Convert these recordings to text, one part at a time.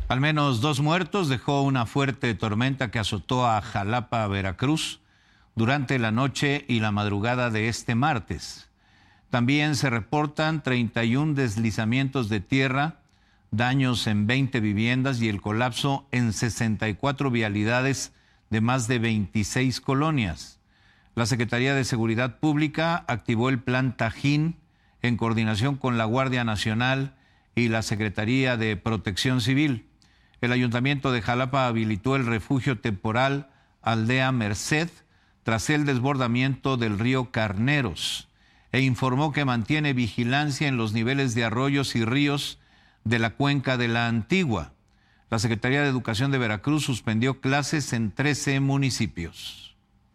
Al menos 2 muertos dejó una fuerte tormenta que azotó a Jalapa, Veracruz, durante la noche y la madrugada de este martes. También se reportan 31 deslizamientos de tierra, daños en 20 viviendas y el colapso en 64 vialidades de más de 26 colonias. La Secretaría de Seguridad Pública activó el Plan Tajín en coordinación con la Guardia Nacional y la Secretaría de Protección Civil. El Ayuntamiento de Jalapa habilitó el refugio temporal Aldea Merced tras el desbordamiento del río Carneros e informó que mantiene vigilancia en los niveles de arroyos y ríos de la cuenca de la Antigua. La Secretaría de Educación de Veracruz suspendió clases en 13 municipios.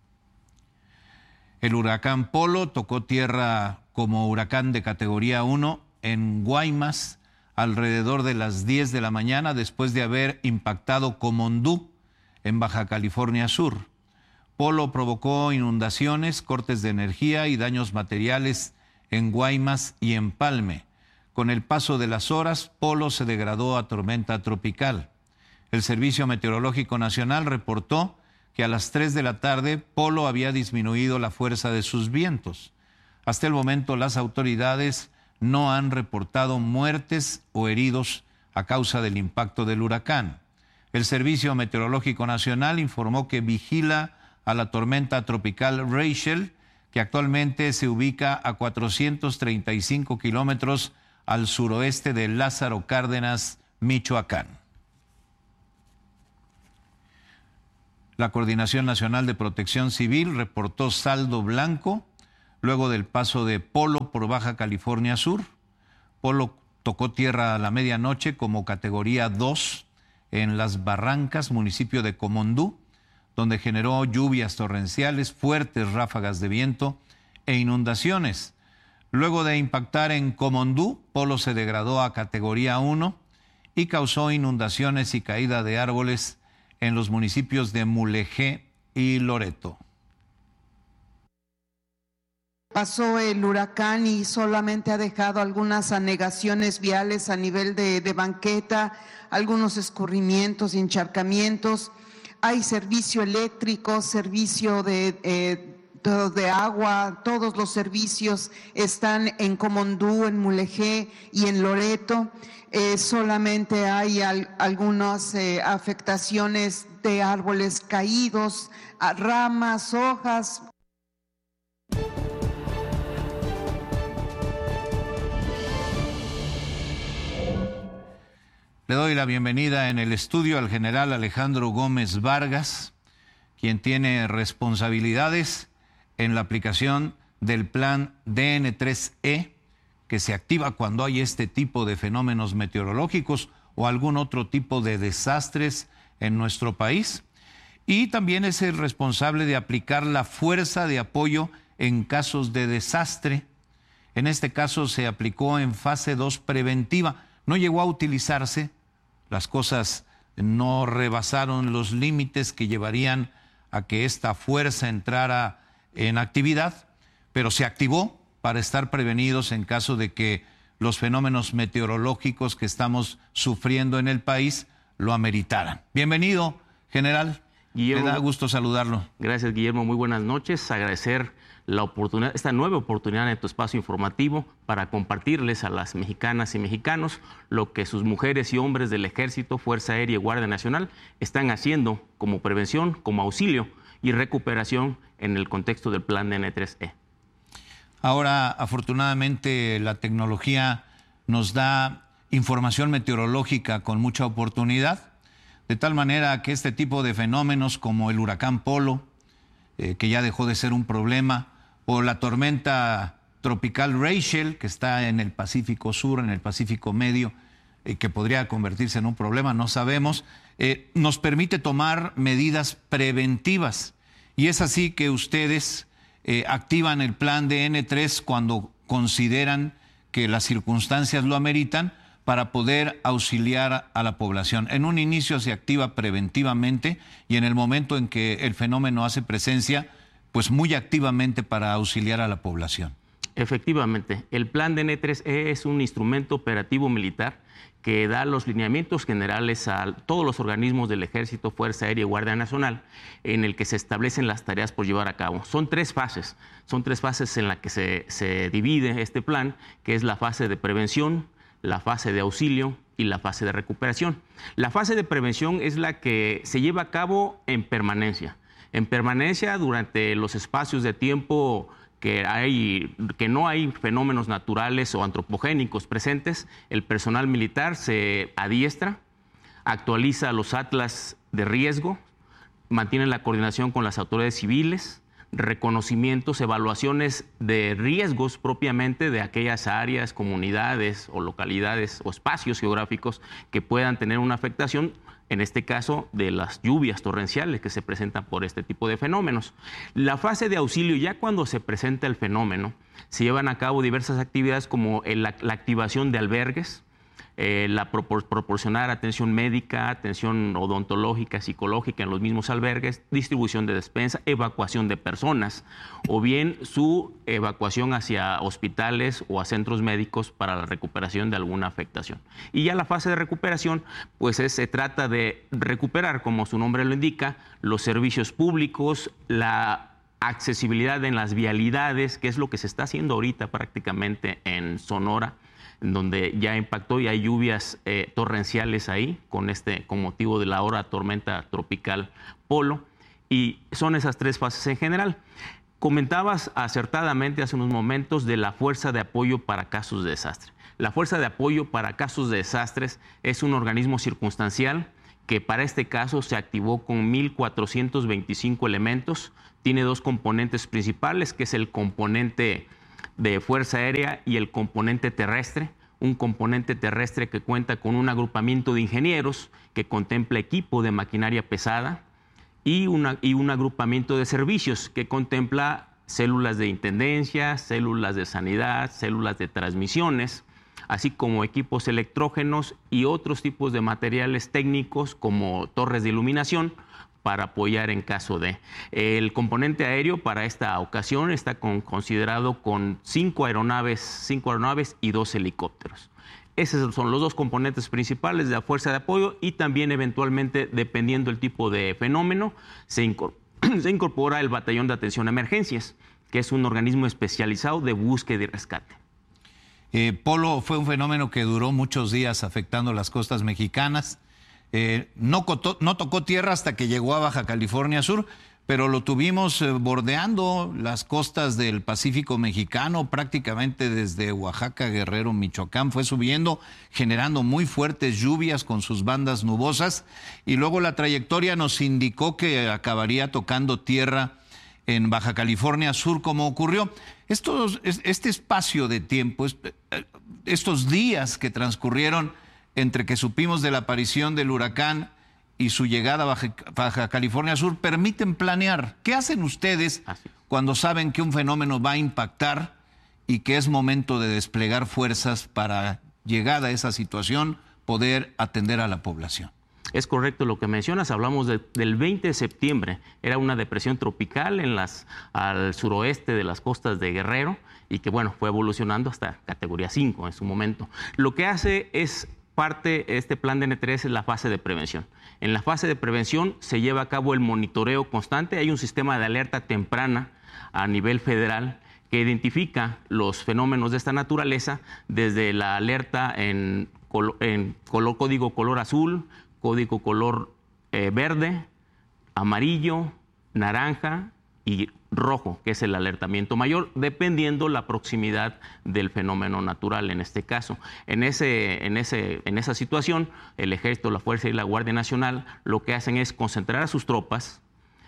El huracán Polo tocó tierra como huracán de categoría 1 en Guaymas alrededor de las 10 de la mañana después de haber impactado Comondú en Baja California Sur. Polo provocó inundaciones, cortes de energía y daños materiales en Guaymas y Empalme. Con el paso de las horas, Polo se degradó a tormenta tropical. El Servicio Meteorológico Nacional reportó que a las 3 de la tarde Polo había disminuido la fuerza de sus vientos. Hasta el momento las autoridades no han reportado muertes o heridos a causa del impacto del huracán. El Servicio Meteorológico Nacional informó que vigila a la tormenta tropical Rachel, que actualmente se ubica a 435 kilómetros al suroeste de Lázaro Cárdenas, Michoacán. La Coordinación Nacional de Protección Civil reportó saldo blanco luego del paso de Polo por Baja California Sur. Polo tocó tierra a la medianoche como categoría 2 en Las Barrancas, municipio de Comondú, donde generó lluvias torrenciales, fuertes ráfagas de viento e inundaciones. Luego de impactar en Comondú, Polo se degradó a categoría 1 y causó inundaciones y caída de árboles en los municipios de Mulegé y Loreto. Pasó el huracán y solamente ha dejado algunas anegaciones viales a nivel de banqueta, algunos escurrimientos, encharcamientos. Hay servicio eléctrico, servicio de agua, todos los servicios están en Comondú, en Mulegé y en Loreto. Solamente hay algunas afectaciones de árboles caídos, ramas, hojas. Le doy la bienvenida en el estudio al general Alejandro Gómez Vargas, quien tiene responsabilidades en la aplicación del plan DN3E, que se activa cuando hay este tipo de fenómenos meteorológicos o algún otro tipo de desastres en nuestro país. Y también es el responsable de aplicar la fuerza de apoyo en casos de desastre. En este caso se aplicó en fase 2 preventiva. No llegó a utilizarse. Las cosas no rebasaron los límites que llevarían a que esta fuerza entrara en actividad, pero se activó para estar prevenidos en caso de que los fenómenos meteorológicos que estamos sufriendo en el país lo ameritaran. Bienvenido, general. Guillermo, me da gusto saludarlo. Gracias, Guillermo. Muy buenas noches. Agradecer la oportunidad, esta nueva oportunidad en tu espacio informativo para compartirles a las mexicanas y mexicanos lo que sus mujeres y hombres del Ejército, Fuerza Aérea y Guardia Nacional están haciendo como prevención, como auxilio y recuperación en el contexto del plan DN3E. Ahora, afortunadamente, la tecnología nos da información meteorológica con mucha oportunidad, de tal manera que este tipo de fenómenos como el huracán Polo, que ya dejó de ser un problema, o la tormenta tropical Rachel, que está en el Pacífico Sur, en el Pacífico Medio, que podría convertirse en un problema, no sabemos, nos permite tomar medidas preventivas. Y es así que ustedes activan el plan DN3 cuando consideran que las circunstancias lo ameritan para poder auxiliar a la población. En un inicio se activa preventivamente y en el momento en que el fenómeno hace presencia, pues muy activamente para auxiliar a la población. Efectivamente, el plan DN3E es un instrumento operativo militar que da los lineamientos generales a todos los organismos del Ejército, Fuerza Aérea y Guardia Nacional, en el que se establecen las tareas por llevar a cabo. Son tres fases en las que se divide este plan, que es la fase de prevención, la fase de auxilio y la fase de recuperación. La fase de prevención es la que se lleva a cabo en permanencia. En permanencia durante los espacios de tiempo que no hay fenómenos naturales o antropogénicos presentes, el personal militar se adiestra, actualiza los atlas de riesgo, mantiene la coordinación con las autoridades civiles, reconocimientos, evaluaciones de riesgos propiamente de aquellas áreas, comunidades o localidades o espacios geográficos que puedan tener una afectación, en este caso de las lluvias torrenciales que se presentan por este tipo de fenómenos. La fase de auxilio, ya cuando se presenta el fenómeno, se llevan a cabo diversas actividades como la activación de albergues, proporcionar atención médica, atención odontológica, psicológica en los mismos albergues, distribución de despensa, evacuación de personas o bien su evacuación hacia hospitales o a centros médicos para la recuperación de alguna afectación. Y ya la fase de recuperación, pues se trata de recuperar, como su nombre lo indica, los servicios públicos, la accesibilidad en las vialidades, que es lo que se está haciendo ahorita prácticamente en Sonora, en donde ya impactó y hay lluvias torrenciales ahí con motivo de la ahora tormenta tropical Polo, y son esas tres fases en general. Comentabas acertadamente hace unos momentos de la Fuerza de Apoyo para Casos de Desastre. La Fuerza de Apoyo para Casos de Desastres es un organismo circunstancial que para este caso se activó con 1.425 elementos. Tiene dos componentes principales, que es el componente de Fuerza Aérea y el componente terrestre. Un componente terrestre que cuenta con un agrupamiento de ingenieros que contempla equipo de maquinaria pesada y un agrupamiento de servicios que contempla células de intendencia, células de sanidad, células de transmisiones, así como equipos electrógenos y otros tipos de materiales técnicos como torres de iluminación para apoyar en caso de. El componente aéreo para esta ocasión está considerado con 5 aeronaves y 2 helicópteros. Esos son los dos componentes principales de la Fuerza de Apoyo, y también eventualmente, dependiendo del tipo de fenómeno, se incorpora el Batallón de Atención a Emergencias, que es un organismo especializado de búsqueda y rescate. Polo fue un fenómeno que duró muchos días afectando las costas mexicanas. No tocó tierra hasta que llegó a Baja California Sur, pero lo tuvimos bordeando las costas del Pacífico mexicano, prácticamente desde Oaxaca, Guerrero, Michoacán, fue subiendo, generando muy fuertes lluvias con sus bandas nubosas, y luego la trayectoria nos indicó que acabaría tocando tierra en Baja California Sur, como ocurrió. Este espacio de tiempo, estos días que transcurrieron entre que supimos de la aparición del huracán y su llegada a Baja California Sur, permiten planear. ¿Qué hacen ustedes cuando saben que un fenómeno va a impactar y que es momento de desplegar fuerzas para, llegada a esa situación, poder atender a la población? Es correcto lo que mencionas, hablamos del 20 de septiembre, era una depresión tropical al suroeste de las costas de Guerrero, y que bueno, fue evolucionando hasta categoría 5 en su momento. Lo que hace es este plan de N3 es la fase de prevención. En la fase de prevención se lleva a cabo el monitoreo constante. Hay un sistema de alerta temprana a nivel federal que identifica los fenómenos de esta naturaleza, desde la alerta en código color azul, código color verde, amarillo, naranja y rojo, que es el alertamiento mayor, dependiendo la proximidad del fenómeno natural en este caso. En esa situación, el Ejército, la Fuerza y la Guardia Nacional lo que hacen es concentrar a sus tropas,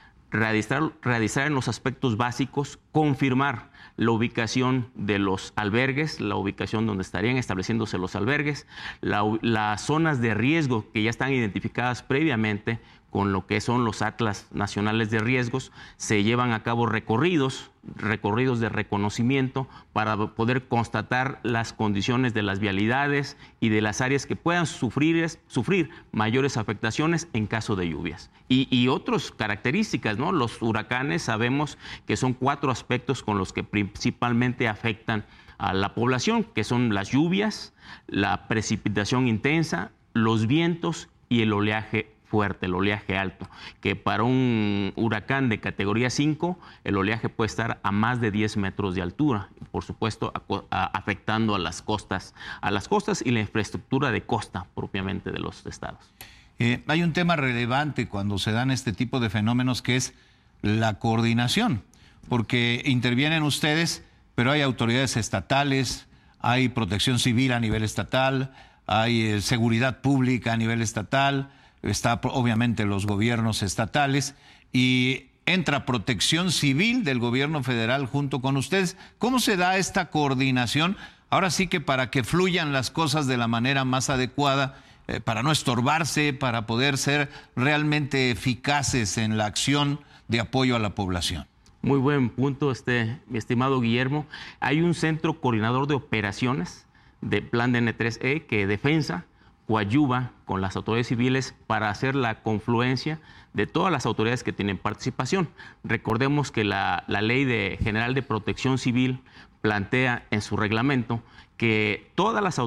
realizar en los aspectos básicos, confirmar la ubicación de los albergues, la ubicación donde estarían estableciéndose los albergues, las zonas de riesgo que ya están identificadas previamente con lo que son los atlas nacionales de riesgos. Se llevan a cabo recorridos de reconocimiento para poder constatar las condiciones de las vialidades y de las áreas que puedan sufrir mayores afectaciones en caso de lluvias. Y otras características, ¿no? Los huracanes sabemos que son 4 aspectos con los que principalmente afectan a la población, que son las lluvias, la precipitación intensa, los vientos y el oleaje fuerte, el oleaje alto, que para un huracán de categoría 5, el oleaje puede estar a más de 10 metros de altura, por supuesto afectando a las costas y la infraestructura de costa propiamente de los estados. Hay un tema relevante cuando se dan este tipo de fenómenos, que es la coordinación, porque intervienen ustedes, pero hay autoridades estatales, hay protección civil a nivel estatal, hay seguridad pública a nivel estatal, está obviamente los gobiernos estatales y entra protección civil del gobierno federal junto con ustedes. ¿Cómo se da esta coordinación? Ahora sí que para que fluyan las cosas de la manera más adecuada, para no estorbarse, para poder ser realmente eficaces en la acción de apoyo a la población. Muy buen punto, mi estimado Guillermo. Hay un centro coordinador de operaciones de Plan DN3E que Defensa coadyuva con las autoridades civiles para hacer la confluencia de todas las autoridades que tienen participación. Recordemos que la Ley General de Protección Civil plantea en su reglamento que todas las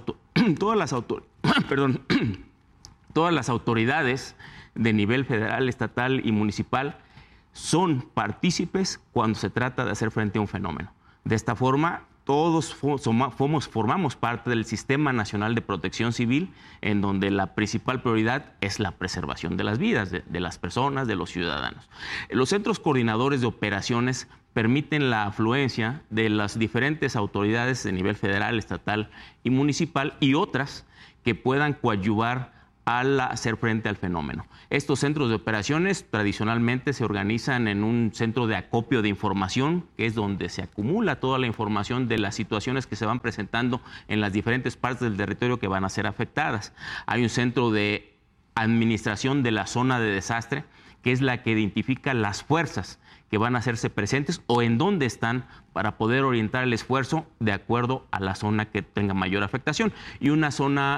autoridades de nivel federal, estatal y municipal son partícipes cuando se trata de hacer frente a un fenómeno. De esta forma, todos formamos parte del Sistema Nacional de Protección Civil, en donde la principal prioridad es la preservación de las vidas de las personas, de los ciudadanos. Los centros coordinadores de operaciones permiten la afluencia de las diferentes autoridades de nivel federal, estatal y municipal y otras que puedan coadyuvar al hacer frente al fenómeno. Estos centros de operaciones tradicionalmente se organizan en un centro de acopio de información, que es donde se acumula toda la información de las situaciones que se van presentando en las diferentes partes del territorio que van a ser afectadas. Hay un centro de administración de la zona de desastre, que es la que identifica las fuerzas que van a hacerse presentes o en dónde están para poder orientar el esfuerzo de acuerdo a la zona que tenga mayor afectación. Y un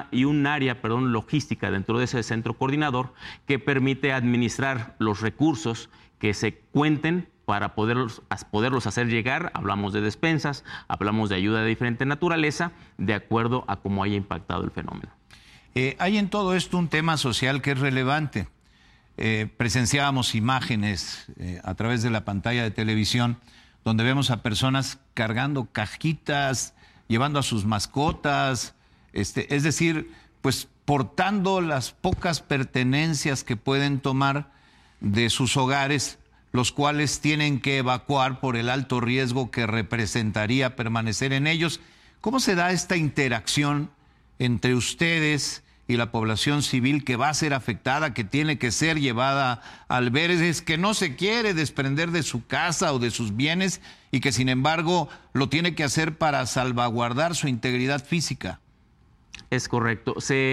área logística dentro de ese centro coordinador que permite administrar los recursos que se cuenten para poderlos hacer llegar. Hablamos de despensas, hablamos de ayuda de diferente naturaleza, de acuerdo a cómo haya impactado el fenómeno. Hay en todo esto un tema social que es relevante. Presenciábamos imágenes a través de la pantalla de televisión donde vemos a personas cargando cajitas, llevando a sus mascotas, es decir, pues portando las pocas pertenencias que pueden tomar de sus hogares, los cuales tienen que evacuar por el alto riesgo que representaría permanecer en ellos. ¿Cómo se da esta interacción entre ustedes y la población civil que va a ser afectada, que tiene que ser llevada a albergues, que no se quiere desprender de su casa o de sus bienes y que sin embargo lo tiene que hacer para salvaguardar su integridad física? Es correcto.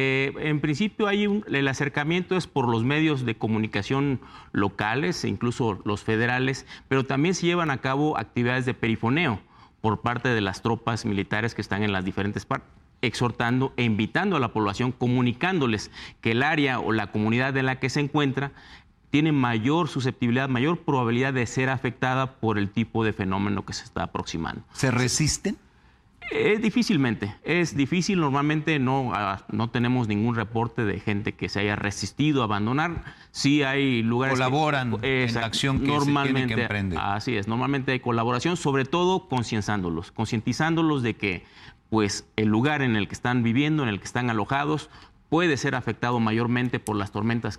En principio el acercamiento es por los medios de comunicación locales, incluso los federales, pero también se llevan a cabo actividades de perifoneo por parte de las tropas militares que están en las diferentes partes, exhortando e invitando a la población, comunicándoles que el área o la comunidad en la que se encuentra tiene mayor susceptibilidad, mayor probabilidad de ser afectada por el tipo de fenómeno que se está aproximando. ¿Se resisten? Difícilmente, es difícil. Normalmente no tenemos ningún reporte de gente que se haya resistido a abandonar. Sí hay lugares colaboran en la acción que se tiene que emprender. Así es, normalmente hay colaboración, sobre todo concientizándolos de que pues el lugar en el que están viviendo, en el que están alojados, puede ser afectado mayormente por las tormentas,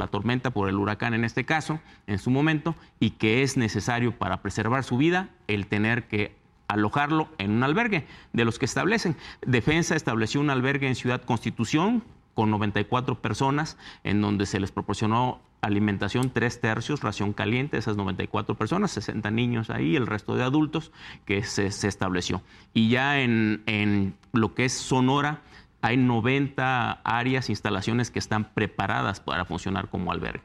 por el huracán en este caso, en su momento, y que es necesario para preservar su vida el tener que alojarlo en un albergue de los que establecen. Defensa estableció un albergue en Ciudad Constitución con 94 personas, en donde se les proporcionó alimentación 3/3, ración caliente, esas 94 personas, 60 niños ahí, el resto de adultos que se estableció. Y ya en lo que es Sonora, hay 90 áreas, instalaciones que están preparadas para funcionar como albergue.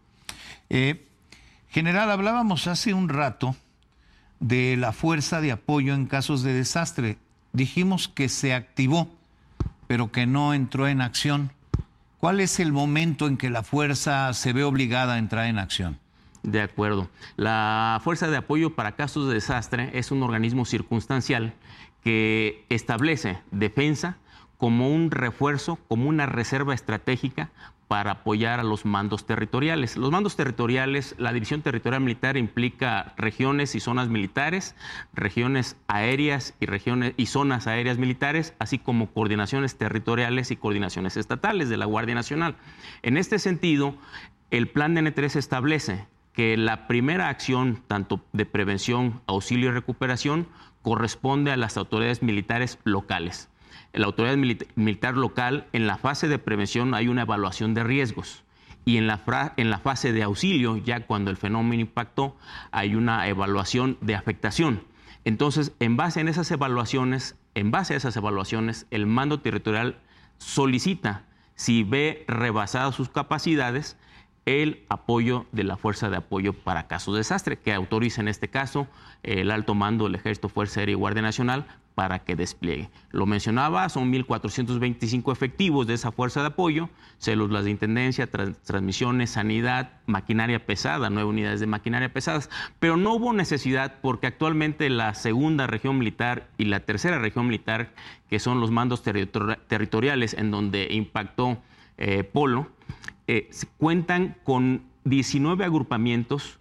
General, hablábamos hace un rato de la fuerza de apoyo en casos de desastre. Dijimos que se activó, pero que no entró en acción. ¿Cuál es el momento en que la fuerza se ve obligada a entrar en acción? De acuerdo. La Fuerza de Apoyo para Casos de Desastre es un organismo circunstancial que establece defensa como un refuerzo, como una reserva estratégica para apoyar a los mandos territoriales. Los mandos territoriales, la división territorial militar implica regiones y zonas militares, regiones aéreas y zonas aéreas militares, así como coordinaciones territoriales y coordinaciones estatales de la Guardia Nacional. En este sentido, el plan de N3 establece que la primera acción, tanto de prevención, auxilio y recuperación, corresponde a las autoridades militares locales. La autoridad militar local, en la fase de prevención hay una evaluación de riesgos y en la fase de auxilio, ya cuando el fenómeno impactó, hay una evaluación de afectación. Entonces, en base a esas evaluaciones, el mando territorial solicita, si ve rebasadas sus capacidades, el apoyo de la Fuerza de Apoyo para Casos de Desastre, que autoriza en este caso el alto mando del Ejército, Fuerza Aérea y Guardia Nacional para que despliegue. Lo mencionaba, son 1,425 efectivos de esa Fuerza de Apoyo, células de intendencia, transmisiones, sanidad, maquinaria pesada, 9 unidades de maquinaria pesadas, pero no hubo necesidad porque actualmente la segunda región militar y la tercera región militar, que son los mandos territoriales en donde impactó Polo, cuentan con 19 agrupamientos,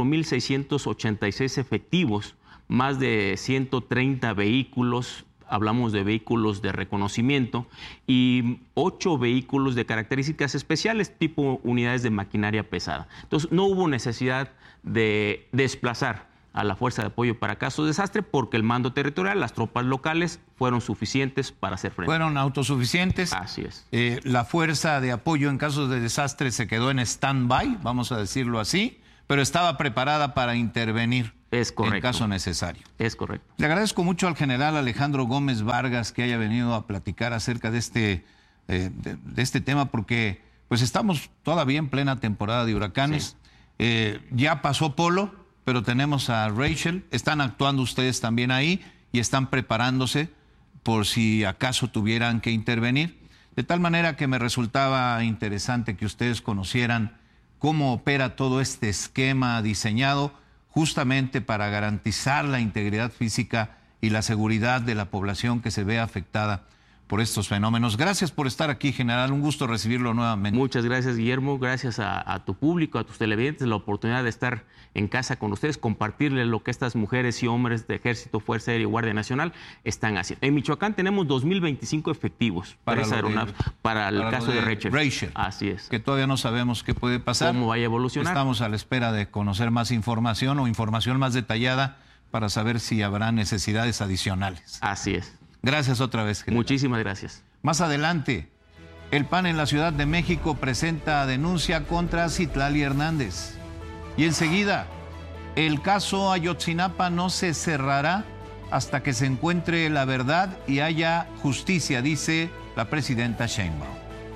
4,686 efectivos, más de 130 vehículos, hablamos de vehículos de reconocimiento, y 8 vehículos de características especiales, tipo unidades de maquinaria pesada. Entonces, no hubo necesidad de desplazar a la Fuerza de Apoyo para Casos de Desastre porque el mando territorial, las tropas locales, fueron suficientes para hacer frente. Fueron autosuficientes. Así es. La Fuerza de Apoyo en casos de desastre se quedó en stand-by, vamos a decirlo así, pero estaba preparada para intervenir en caso necesario. Es correcto. Le agradezco mucho al general Alejandro Gómez Vargas que haya venido a platicar acerca de este tema porque pues estamos todavía en plena temporada de huracanes. Sí. Ya pasó Polo, pero tenemos a Rachel, están actuando ustedes también ahí y están preparándose por si acaso tuvieran que intervenir. De tal manera que me resultaba interesante que ustedes conocieran cómo opera todo este esquema diseñado justamente para garantizar la integridad física y la seguridad de la población que se ve afectada por estos fenómenos. Gracias por estar aquí, general. Un gusto recibirlo nuevamente. Muchas gracias, Guillermo. Gracias a tu público, a tus televidentes, la oportunidad de estar en casa con ustedes, compartirles lo que estas mujeres y hombres de Ejército, Fuerza Aérea y Guardia Nacional están haciendo. En Michoacán tenemos 2,025 efectivos para el caso de Rachel. Así es. Que todavía no sabemos qué puede pasar. ¿Cómo vaya a evolucionar? Estamos a la espera de conocer más información o información más detallada para saber si habrá necesidades adicionales. Así es. Gracias otra vez, general. Muchísimas gracias. Más adelante, el PAN en la Ciudad de México presenta denuncia contra Citlali Hernández. Y enseguida, el caso Ayotzinapa no se cerrará hasta que se encuentre la verdad y haya justicia, dice la presidenta Sheinbaum.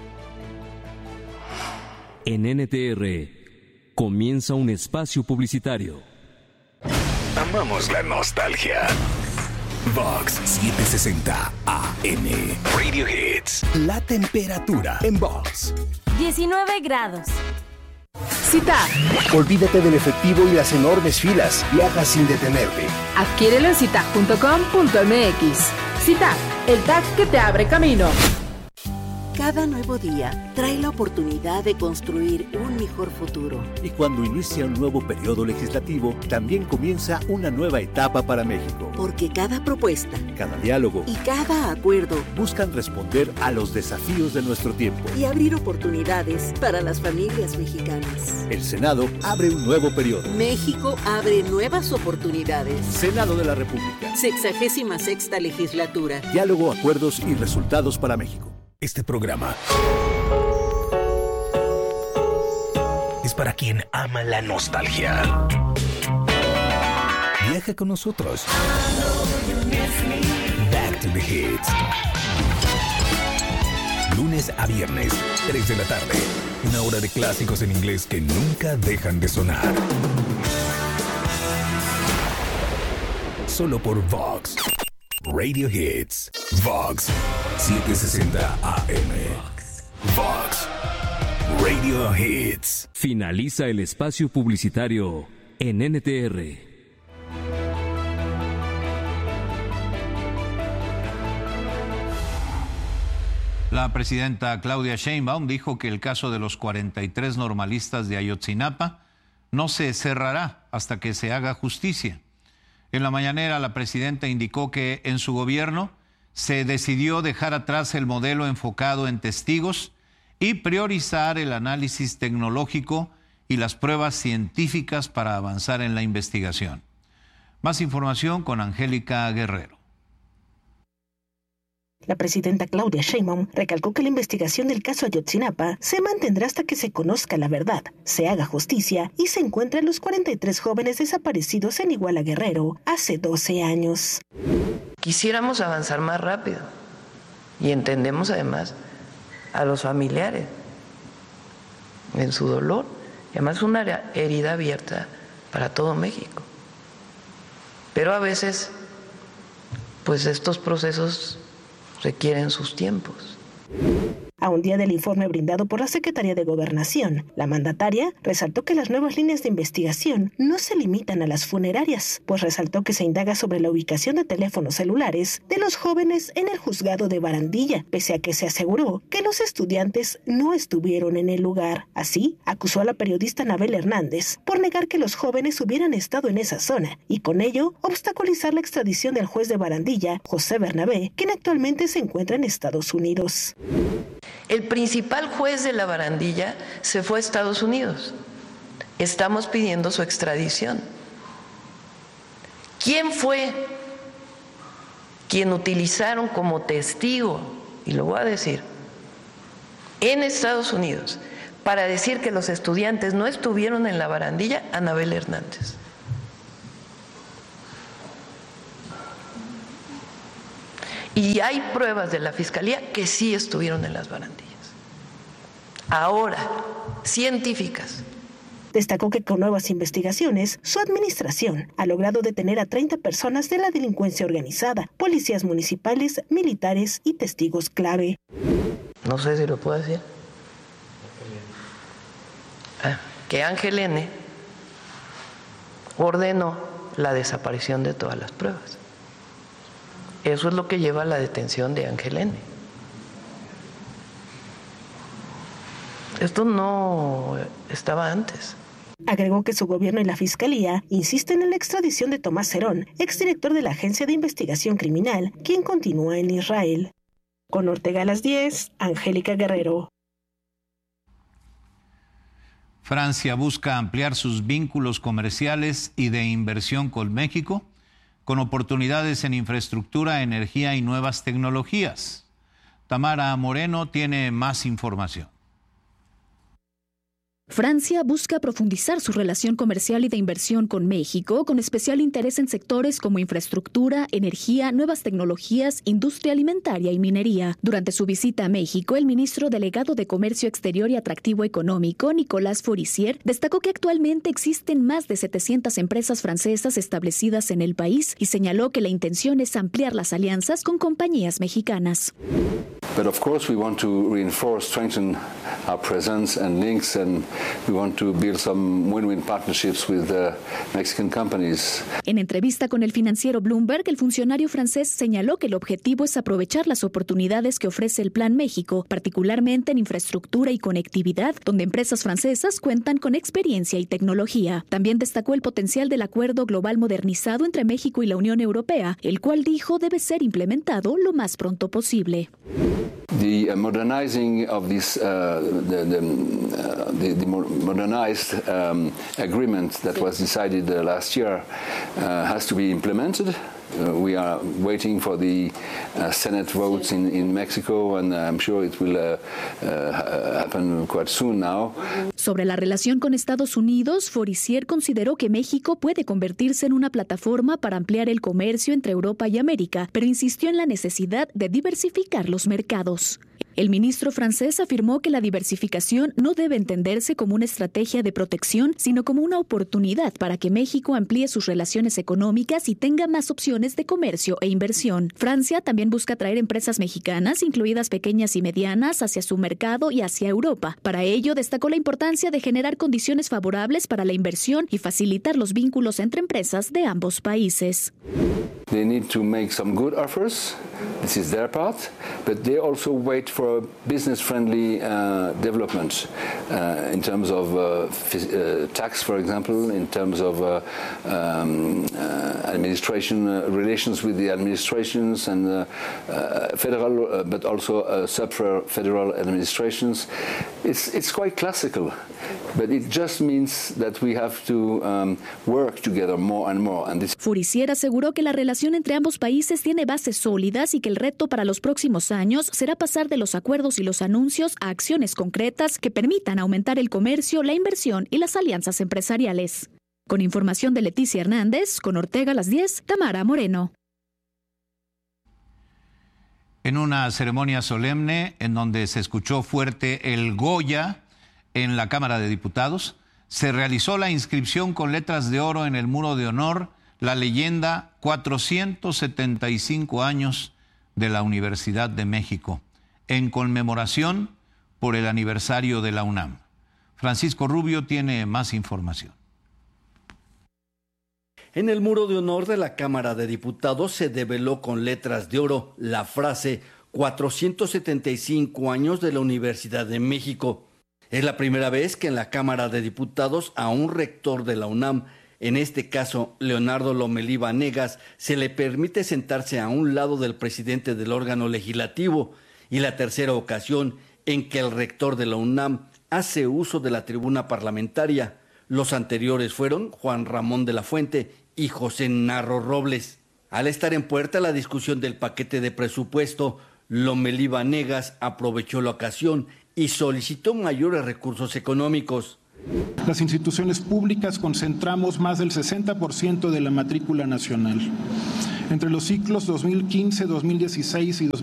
En NTR comienza un espacio publicitario. Amamos la nostalgia. Vox 760 AM. Radio Hits. La temperatura en Vox. 19 grados. CITAP. Olvídate del efectivo y las enormes filas. Viaja sin detenerte. Adquiérelo en citap.com.mx. CITAP, el tag que te abre camino. Cada nuevo día trae la oportunidad de construir un mejor futuro. Y cuando inicia un nuevo periodo legislativo, también comienza una nueva etapa para México. Porque cada propuesta, cada diálogo y cada acuerdo buscan responder a los desafíos de nuestro tiempo y abrir oportunidades para las familias mexicanas. El Senado abre un nuevo periodo. México abre nuevas oportunidades. Senado de la República. 66ª legislatura. Diálogo, acuerdos y resultados para México. Este programa es para quien ama la nostalgia. Viaja con nosotros. Back to the Hits. Lunes a viernes, 3 de la tarde. Una hora de clásicos en inglés que nunca dejan de sonar. Solo por Vox. Radio Hits. Vox 760 AM. Vox Radio Hits. Finaliza el espacio publicitario en NTR. La presidenta Claudia Sheinbaum dijo que el caso de los 43 normalistas de Ayotzinapa no se cerrará hasta que se haga justicia. En la mañanera, la presidenta indicó que en su gobierno se decidió dejar atrás el modelo enfocado en testigos y priorizar el análisis tecnológico y las pruebas científicas para avanzar en la investigación. Más información con Angélica Guerrero. La presidenta Claudia Sheinbaum recalcó que la investigación del caso Ayotzinapa se mantendrá hasta que se conozca la verdad, se haga justicia y se encuentren los 43 jóvenes desaparecidos en Iguala Guerrero hace 12 años. Quisiéramos avanzar más rápido y entendemos además a los familiares en su dolor. Y además es una herida abierta para todo México. Pero a veces, pues estos procesos requieren sus tiempos. A un día del informe brindado por la Secretaría de Gobernación, la mandataria resaltó que las nuevas líneas de investigación no se limitan a las funerarias, pues resaltó que se indaga sobre la ubicación de teléfonos celulares de los jóvenes en el juzgado de Barandilla, pese a que se aseguró que los estudiantes no estuvieron en el lugar. Así, acusó a la periodista Anabel Hernández por negar que los jóvenes hubieran estado en esa zona y con ello obstaculizar la extradición del juez de Barandilla, José Bernabé, quien actualmente se encuentra en Estados Unidos. El principal juez de la Barandilla se fue a Estados Unidos. Estamos pidiendo su extradición. ¿Quién fue quien utilizaron como testigo, y lo voy a decir, en Estados Unidos para decir que los estudiantes no estuvieron en la Barandilla? Anabel Hernández. Y hay pruebas de la Fiscalía que sí estuvieron en las barandillas. Ahora, científicas. Destacó que con nuevas investigaciones, su administración ha logrado detener a 30 personas de la delincuencia organizada, policías municipales, militares y testigos clave. No sé si lo puedo decir. Que Ángel N. ordenó la desaparición de todas las pruebas. Eso es lo que lleva a la detención de Ángel N. Esto no estaba antes. Agregó que su gobierno y la Fiscalía insisten en la extradición de Tomás Cerón, exdirector de la Agencia de Investigación Criminal, quien continúa en Israel. Con Ortega a las 10, Angélica Guerrero. Francia busca ampliar sus vínculos comerciales y de inversión con México, con oportunidades en infraestructura, energía y nuevas tecnologías. Tamara Moreno tiene más información. Francia busca profundizar su relación comercial y de inversión con México, con especial interés en sectores como infraestructura, energía, nuevas tecnologías, industria alimentaria y minería. Durante su visita a México, el ministro delegado de Comercio Exterior y Atractivo Económico, Nicolas Forissier, destacó que actualmente existen más de 700 empresas francesas establecidas en el país y señaló que la intención es ampliar las alianzas con compañías mexicanas. But of course we want to reinforce, strengthen our presence and links, and we want to build some win-win partnerships with Mexican companies. En entrevista con el financiero Bloomberg, el funcionario francés señaló que el objetivo es aprovechar las oportunidades que ofrece el Plan México, particularmente en infraestructura y conectividad, donde empresas francesas cuentan con experiencia y tecnología. También destacó el potencial del Acuerdo Global Modernizado entre México y la Unión Europea, el cual dijo debe ser implementado lo más pronto posible. The modernizing of this, the modernized agreement that was decided last year has to be implemented. We are waiting for the Senate votes in Mexico, and I'm sure it will happen quite soon now. Sobre la relación con Estados Unidos, Forissier consideró que México puede convertirse en una plataforma para ampliar el comercio entre Europa y América, pero insistió en la necesidad de diversificar los mercados. El ministro francés afirmó que la diversificación no debe entenderse como una estrategia de protección, sino como una oportunidad para que México amplíe sus relaciones económicas y tenga más opciones de comercio e inversión. Francia también busca atraer empresas mexicanas, incluidas pequeñas y medianas, hacia su mercado y hacia Europa. Para ello, destacó la importancia de generar condiciones favorables para la inversión y facilitar los vínculos entre empresas de ambos países. They need to make some good offers. This is their part, but they also wait for a business-friendly development in terms of tax, for example, in terms of administration relations with the administrations and federal, but also sub-federal administrations. It's quite classical, but it just means that we have to work together more and more. And this... Furicier aseguró que la relación entre ambos países tiene bases sólidas y que el reto para los próximos años será pasar de los acuerdos y los anuncios a acciones concretas que permitan aumentar el comercio, la inversión y las alianzas empresariales. Con información de Leticia Hernández, con Ortega a las 10, Tamara Moreno. En una ceremonia solemne en donde se escuchó fuerte el Goya en la Cámara de Diputados, se realizó la inscripción con letras de oro en el muro de honor, la leyenda 475 años de la Universidad de México, en conmemoración por el aniversario de la UNAM. Francisco Rubio tiene más información. En el muro de honor de la Cámara de Diputados se develó con letras de oro la frase 475 años de la Universidad de México. Es la primera vez que en la Cámara de Diputados a un rector de la UNAM, en este caso Leonardo Lomelí Vanegas, se le permite sentarse a un lado del presidente del órgano legislativo, y la tercera ocasión en que el rector de la UNAM hace uso de la tribuna parlamentaria. Los anteriores fueron Juan Ramón de la Fuente y José Narro Robles. Al estar en puerta la discusión del paquete de presupuesto, Lomelí Vanegas aprovechó la ocasión y solicitó mayores recursos económicos. Las instituciones públicas concentramos más del 60% de la matrícula nacional. Entre los ciclos 2015, 2016 y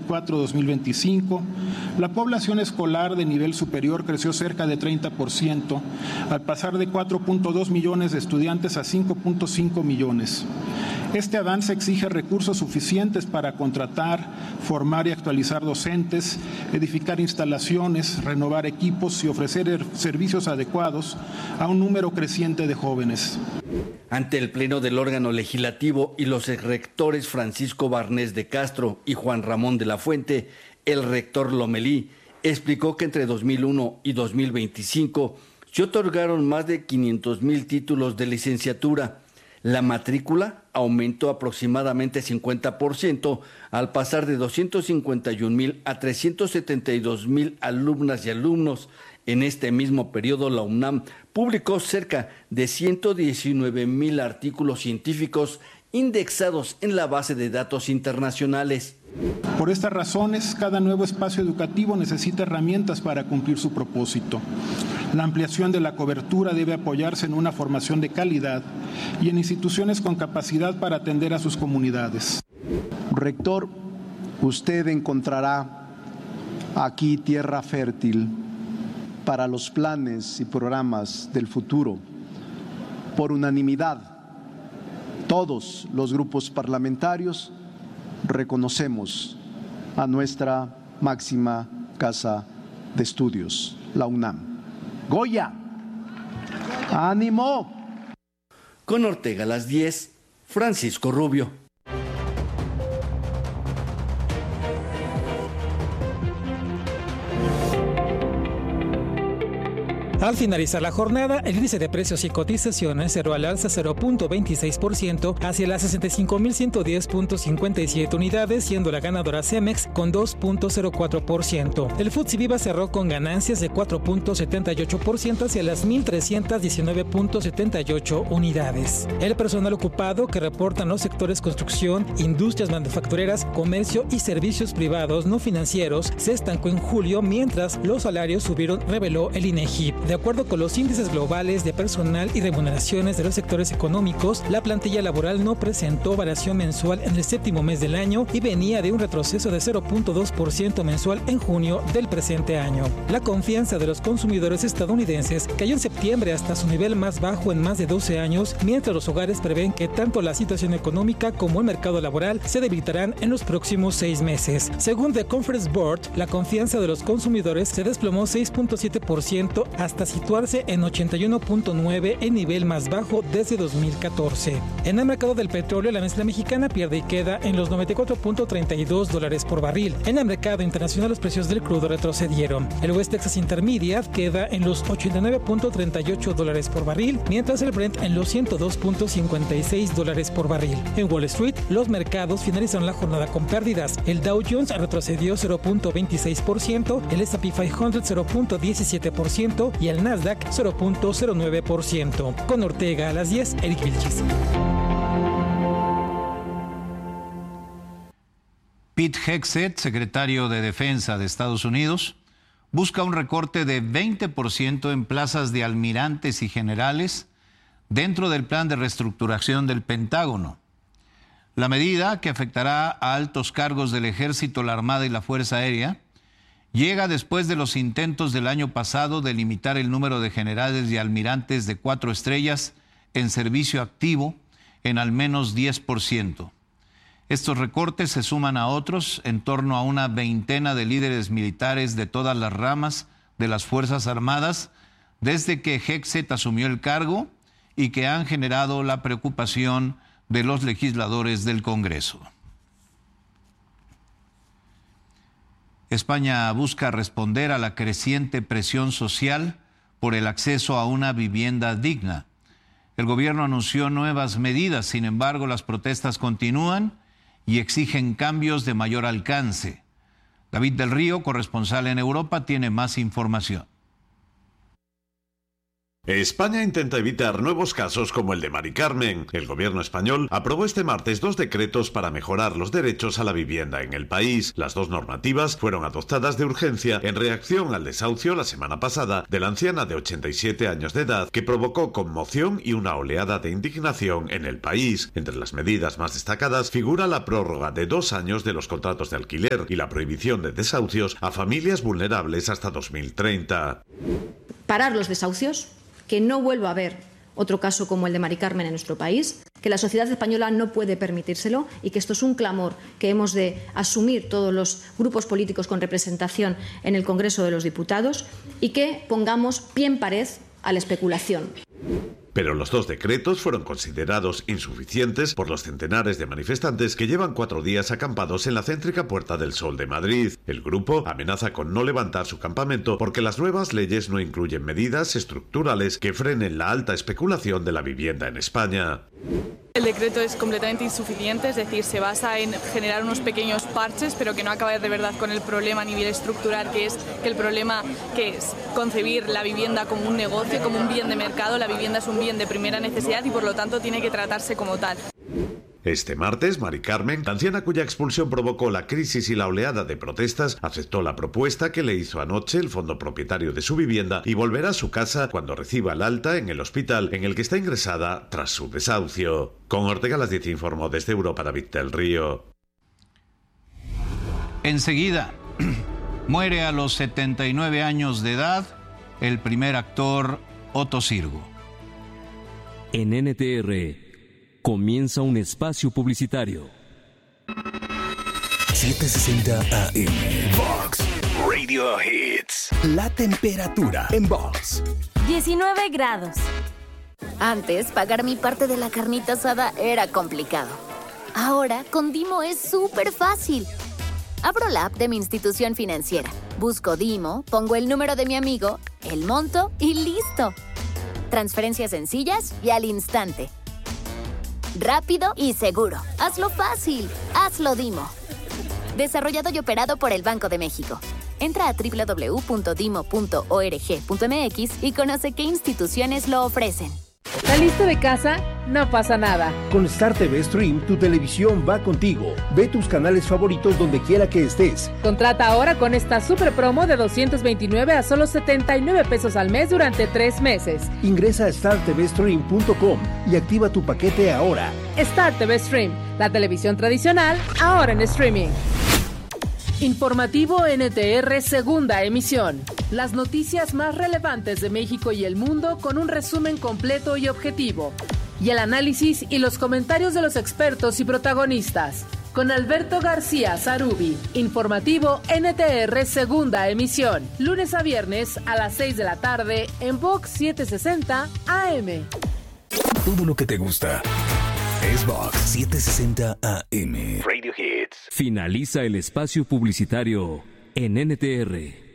2024-2025, la población escolar de nivel superior creció cerca de 30%, al pasar de 4.2 millones de estudiantes a 5.5 millones. Este avance exige recursos suficientes para contratar, formar y actualizar docentes, edificar instalaciones, renovar equipos y ofrecer servicios adecuados a un número creciente de jóvenes. Ante el Pleno del órgano legislativo y los rectores Francisco Barnés de Castro y Juan Ramón de la Fuente, el rector Lomelí explicó que entre 2001 y 2025 se otorgaron más de 500,000 títulos de licenciatura. La matrícula aumentó aproximadamente 50% al pasar de 251,000 a 372,000 alumnas y alumnos. En este mismo periodo, la UNAM publicó cerca de 119,000 artículos científicos indexados en la base de datos internacionales. Por estas razones, cada nuevo espacio educativo necesita herramientas para cumplir su propósito. La ampliación de la cobertura debe apoyarse en una formación de calidad y en instituciones con capacidad para atender a sus comunidades. Rector, usted encontrará aquí tierra fértil para los planes y programas del futuro. Por unanimidad, todos los grupos parlamentarios reconocemos a nuestra máxima casa de estudios, la UNAM. Goya, ánimo. Con Ortega a las 10, Francisco Rubio. Al finalizar la jornada, el índice de precios y cotizaciones cerró al alza 0.26% hacia las 65.110.57 unidades, siendo la ganadora Cemex con 2.04%. El FTSE Viva cerró con ganancias de 4.78% hacia las 1.319.78 unidades. El personal ocupado, que reportan los sectores construcción, industrias manufactureras, comercio y servicios privados no financieros, se estancó en julio, mientras los salarios subieron, reveló el INEGI. De acuerdo con los índices globales de personal y remuneraciones de los sectores económicos, la plantilla laboral no presentó variación mensual en el séptimo mes del año y venía de un retroceso de 0.2% mensual en junio del presente año. La confianza de los consumidores estadounidenses cayó en septiembre hasta su nivel más bajo en más de 12 años, mientras los hogares prevén que tanto la situación económica como el mercado laboral se debilitarán en los próximos 6 meses. Según The Conference Board, la confianza de los consumidores se desplomó 6.7% hasta hasta situarse en 81.9, el nivel más bajo desde 2014. En el mercado del petróleo, la mezcla mexicana pierde y queda en los $94.32 por barril. En el mercado internacional, los precios del crudo retrocedieron. El West Texas Intermediate queda en los $89.38 por barril, mientras el Brent en los $102.56 por barril. En Wall Street, los mercados finalizaron la jornada con pérdidas. El Dow Jones retrocedió 0.26%, el S&P 500 0.17% y el Nasdaq 0.09%. Con Ortega a las 10, Eric Vilchis. Pete Hegseth, secretario de Defensa de Estados Unidos, busca un recorte de 20% en plazas de almirantes y generales dentro del plan de reestructuración del Pentágono. La medida, que afectará a altos cargos del Ejército, la Armada y la Fuerza Aérea, llega después de los intentos del año pasado de limitar el número de generales y almirantes de 4 estrellas en servicio activo en al menos 10%. Estos recortes se suman a otros en torno a una veintena de líderes militares de todas las ramas de las Fuerzas Armadas desde que Hegseth asumió el cargo y que han generado la preocupación de los legisladores del Congreso. España busca responder a la creciente presión social por el acceso a una vivienda digna. El gobierno anunció nuevas medidas, sin embargo, las protestas continúan y exigen cambios de mayor alcance. David del Río, corresponsal en Europa, tiene más información. España intenta evitar nuevos casos como el de Mari Carmen. El gobierno español aprobó este martes 2 decretos para mejorar los derechos a la vivienda en el país. Las 2 normativas fueron adoptadas de urgencia en reacción al desahucio la semana pasada de la anciana de 87 años de edad, que provocó conmoción y una oleada de indignación en el país. Entre las medidas más destacadas figura la prórroga de 2 años de los contratos de alquiler y la prohibición de desahucios a familias vulnerables hasta 2030. Parar los desahucios, que no vuelva a haber otro caso como el de Mari Carmen en nuestro país, que la sociedad española no puede permitírselo y que esto es un clamor que hemos de asumir todos los grupos políticos con representación en el Congreso de los Diputados y que pongamos pie en pared a la especulación. Pero los 2 decretos fueron considerados insuficientes por los centenares de manifestantes que llevan 4 días acampados en la céntrica Puerta del Sol de Madrid. El grupo amenaza con no levantar su campamento porque las nuevas leyes no incluyen medidas estructurales que frenen la alta especulación de la vivienda en España. El decreto es completamente insuficiente, es decir, se basa en generar unos pequeños parches, pero que no acaba de verdad con el problema a nivel estructural, que es que el problema que es concebir la vivienda como un negocio, como un bien de mercado. La vivienda es un bien de primera necesidad y por lo tanto tiene que tratarse como tal. Este martes, Mari Carmen, la anciana cuya expulsión provocó la crisis y la oleada de protestas, aceptó la propuesta que le hizo anoche el fondo propietario de su vivienda y volverá a su casa cuando reciba el alta en el hospital en el que está ingresada tras su desahucio. Con Ortega a las 10 informó desde Europa David del Río. Enseguida, muere a los 79 años de edad el primer actor Otto Sirgu. En NTR comienza un espacio publicitario. 760 AM. Vox Radio Hits. La temperatura en Vox. 19 grados. Antes, pagar mi parte de la carnita asada era complicado. Ahora, con Dimo es súper fácil. Abro la app de mi institución financiera. Busco Dimo, pongo el número de mi amigo, el monto y listo. Transferencias sencillas y al instante. Rápido y seguro. Hazlo fácil. Hazlo Dimo. Desarrollado y operado por el Banco de México. Entra a www.dimo.org.mx y conoce qué instituciones lo ofrecen. ¿Saliste de casa? No pasa nada. Con Star TV Stream, tu televisión va contigo. Ve tus canales favoritos donde quiera que estés. Contrata ahora con esta super promo de 229 a solo 79 pesos al mes durante 3 meses. Ingresa a startvstream.com y activa tu paquete ahora. Star TV Stream, la televisión tradicional, ahora en streaming. Informativo NTR segunda emisión. Las noticias más relevantes de México y el mundo con un resumen completo y objetivo. Y el análisis y los comentarios de los expertos y protagonistas. con Alberto García Zarubi. Informativo NTR segunda emisión. Lunes a viernes a las 6 de la tarde en Vox 760 AM. Todo lo que te gusta es Vox 760 AM. Radio Hits. Finaliza el espacio publicitario en NTR.